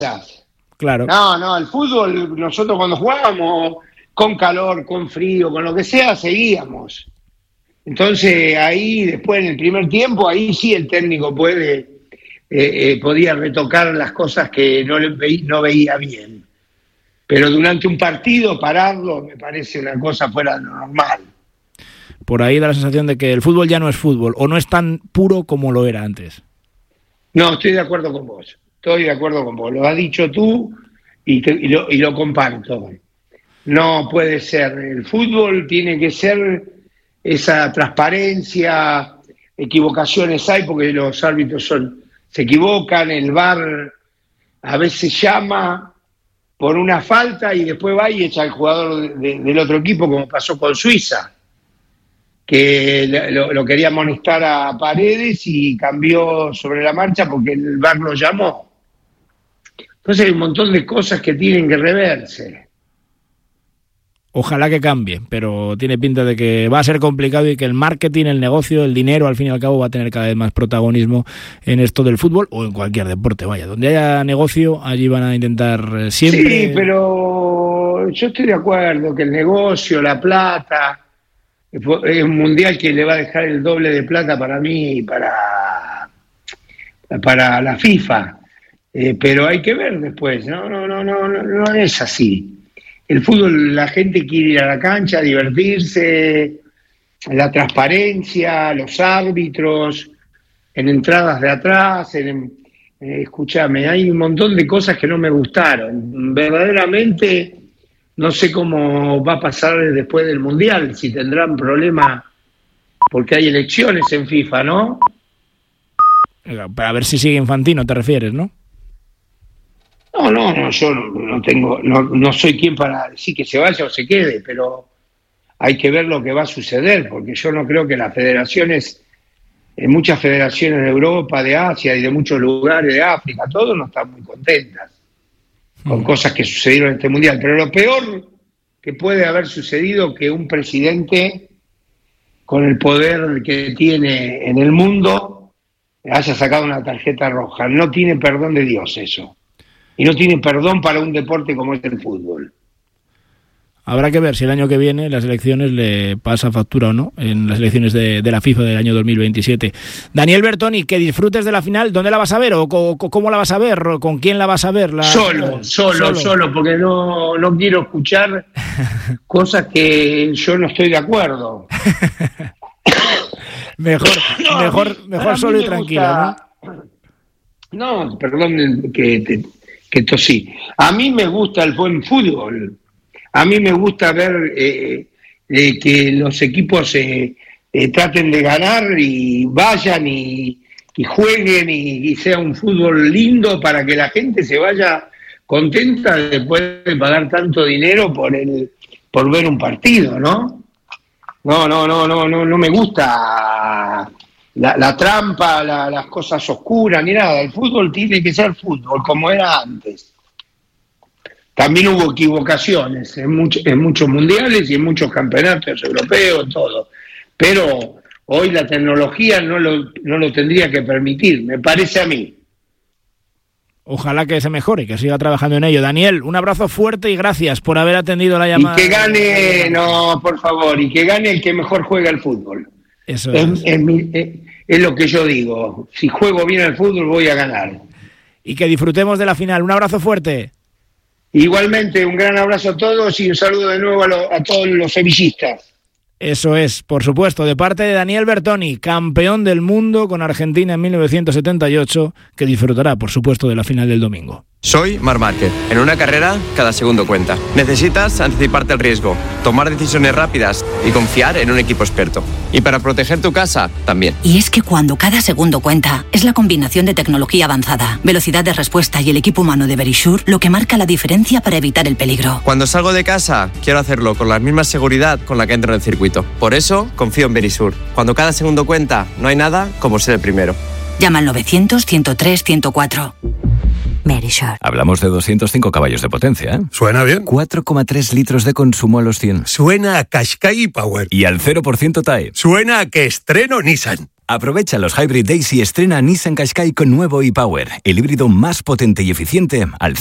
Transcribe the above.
Claro. No, el fútbol, nosotros cuando jugábamos, con calor, con frío, con lo que sea, seguíamos. Entonces ahí, después en el primer tiempo, ahí sí el técnico podía retocar las cosas que no veía bien. Pero durante un partido, pararlo, me parece una cosa fuera de lo normal. Por ahí da la sensación de que el fútbol ya no es fútbol, o no es tan puro como lo era antes. No, estoy de acuerdo con vos. Lo has dicho tú y lo comparto. No puede ser. El fútbol tiene que ser esa transparencia. Equivocaciones hay porque los árbitros se equivocan. El VAR a veces llama por una falta y después va y echa al jugador del otro equipo, como pasó con Suiza, que lo quería amonestar a Paredes y cambió sobre la marcha porque el VAR lo llamó. Entonces hay un montón de cosas que tienen que reverse. Ojalá que cambie, pero tiene pinta de que va a ser complicado y que el marketing, el negocio, el dinero, al fin y al cabo, va a tener cada vez más protagonismo en esto del fútbol o en cualquier deporte. Vaya, donde haya negocio, allí van a intentar siempre... Sí, pero yo estoy de acuerdo que el negocio, la plata, es un mundial que le va a dejar el doble de plata para mí y para la FIFA. Pero hay que ver después, no es así. El fútbol, la gente quiere ir a la cancha, divertirse, la transparencia, los árbitros, en entradas de atrás, escúchame, hay un montón de cosas que no me gustaron. Verdaderamente no sé cómo va a pasar después del Mundial, si tendrán problemas, porque hay elecciones en FIFA, ¿no? Para ver si sigue Infantino, te refieres, ¿no? No, yo no soy quien para decir que se vaya o se quede, pero hay que ver lo que va a suceder, porque yo no creo que las federaciones, muchas federaciones de Europa, de Asia y de muchos lugares de África, todos no están muy contentas con cosas que sucedieron en este mundial. Pero lo peor que puede haber sucedido que un presidente con el poder que tiene en el mundo haya sacado una tarjeta roja. No tiene perdón de Dios eso. Y no tiene perdón para un deporte como es el fútbol. Habrá que ver si el año que viene las elecciones le pasa factura o no, en las elecciones de la FIFA del año 2027. Daniel Bertoni, que disfrutes de la final. ¿Dónde la vas a ver? ¿O cómo la vas a ver? ¿O con quién la vas a ver? Solo, porque no quiero escuchar cosas que yo no estoy de acuerdo. mejor solo y tranquilo, ¿no? No, perdón que tosí. A mí me gusta el buen fútbol. A mí me gusta ver que los equipos traten de ganar y vayan y jueguen y sea un fútbol lindo para que la gente se vaya contenta después de pagar tanto dinero por ver un partido, ¿no? No me gusta la trampa, las cosas oscuras, ni nada. El fútbol tiene que ser fútbol, como era antes. También hubo equivocaciones en muchos mundiales y en muchos campeonatos europeos, todo. Pero hoy la tecnología no lo tendría que permitir, me parece a mí. Ojalá que se mejore, que siga trabajando en ello. Daniel, un abrazo fuerte y gracias por haber atendido la llamada. Y que gane, por favor, y que gane el que mejor juega el fútbol. Eso es lo que yo digo. Si juego bien al fútbol, voy a ganar. Y que disfrutemos de la final. Un abrazo fuerte. Igualmente, un gran abrazo a todos y un saludo de nuevo a todos los sevillistas. Eso es, por supuesto, de parte de Daniel Bertoni, campeón del mundo con Argentina en 1978, que disfrutará, por supuesto, de la final del domingo. Soy Marc Márquez. En una carrera, cada segundo cuenta. Necesitas anticiparte al riesgo, tomar decisiones rápidas y confiar en un equipo experto. Y para proteger tu casa, también. Y es que cuando cada segundo cuenta, es la combinación de tecnología avanzada, velocidad de respuesta y el equipo humano de Verisure lo que marca la diferencia para evitar el peligro. Cuando salgo de casa, quiero hacerlo con la misma seguridad con la que entro en el circuito. Por eso, confío en Verisure. Cuando cada segundo cuenta, no hay nada como ser el primero. Llama al 900-103-104. Verisure. Hablamos de 205 caballos de potencia, ¿eh? Suena bien. 4,3 litros de consumo a los 100. Suena a Qashqai Power. Y al 0% TAE. Suena a que estreno Nissan. Aprovecha los Hybrid Days y estrena Nissan Qashqai con nuevo e-Power, el híbrido más potente y eficiente al